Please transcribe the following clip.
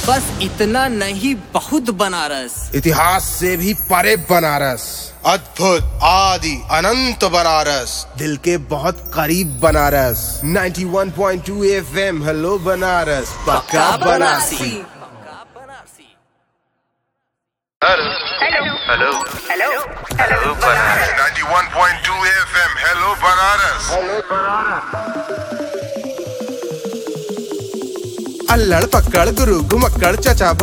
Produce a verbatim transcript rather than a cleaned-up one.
बस इतना नहीं, बहुत बनारस। इतिहास से भी परे बनारस, अद्भुत आदि अनंत बनारस, दिल के बहुत करीब बनारस। इक्यानवे पॉइंट दो एफएम, हेलो बनारस, पक्का Banarasi. Hello hello hello hello Banaras. इक्यानवे पॉइंट दो एफएम, हेलो बनारस। अल्लड़ पक्कड़ गुरु घुमक्कड़ चचा